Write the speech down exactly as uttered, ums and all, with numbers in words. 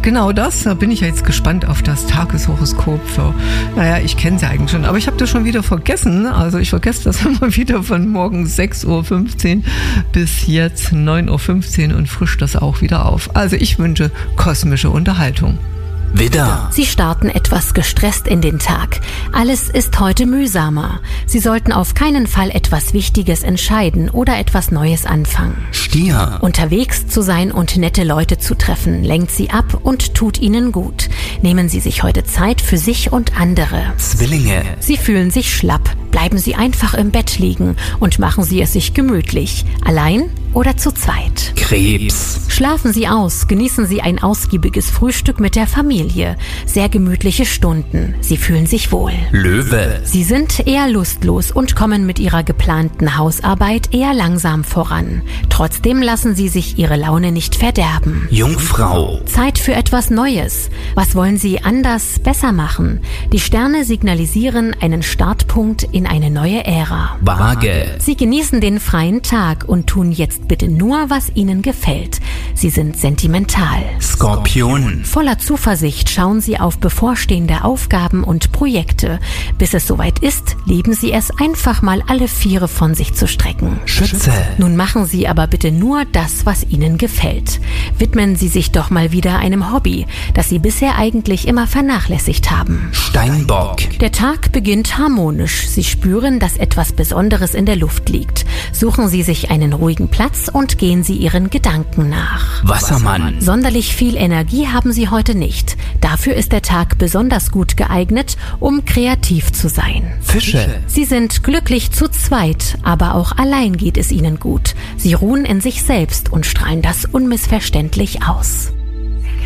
genau das. Da bin ich jetzt gespannt auf das Tageshoroskop für, naja, ich kenne es ja eigentlich schon, aber ich habe das schon wieder vergessen. Also ich vergesse das immer wieder von morgens sechs Uhr fünfzehn bis jetzt neun Uhr fünfzehn und frisch das auch wieder auf. Also ich wünsche kosmische Unterhaltung. Widder. Sie starten etwas gestresst in den Tag. Alles ist heute mühsamer. Sie sollten auf keinen Fall etwas Wichtiges entscheiden oder etwas Neues anfangen. Stier. Unterwegs zu sein und nette Leute zu treffen, lenkt Sie ab und tut Ihnen gut. Nehmen Sie sich heute Zeit für sich und andere. Zwillinge. Sie fühlen sich schlapp. Bleiben Sie einfach im Bett liegen und machen Sie es sich gemütlich. Allein oder zu zweit. Krebs. Schlafen Sie aus, genießen Sie ein ausgiebiges Frühstück mit der Familie. Sehr gemütliche Stunden. Sie fühlen sich wohl. Löwe. Sie sind eher lustlos und kommen mit Ihrer geplanten Hausarbeit eher langsam voran. Trotzdem lassen Sie sich Ihre Laune nicht verderben. Jungfrau. Zeit für etwas Neues. Was wollen Sie anders, besser machen? Die Sterne signalisieren einen Startpunkt in eine neue Ära. Waage. Sie genießen den freien Tag und tun jetzt bitte nur, was Ihnen gefällt. Sie sind sentimental. Skorpion. Voller Zuversicht schauen Sie auf bevorstehende Aufgaben und Projekte. Bis es soweit ist, lieben Sie es, einfach mal alle Viere von sich zu strecken. Schütze. Nun machen Sie aber bitte nur das, was Ihnen gefällt. Widmen Sie sich doch mal wieder einem Hobby, das Sie bisher eigentlich immer vernachlässigt haben. Steinbock. Der Tag beginnt harmonisch. Sie spüren, dass etwas Besonderes in der Luft liegt. Suchen Sie sich einen ruhigen Platz und gehen Sie Ihren Gedanken nach. Wassermann. Sonderlich viel Energie haben Sie heute nicht. Dafür ist der Tag besonders gut geeignet, um kreativ zu sein. Fische. Sie sind glücklich zu zweit, aber auch allein geht es Ihnen gut. Sie ruhen in sich selbst und strahlen das unmissverständlich aus.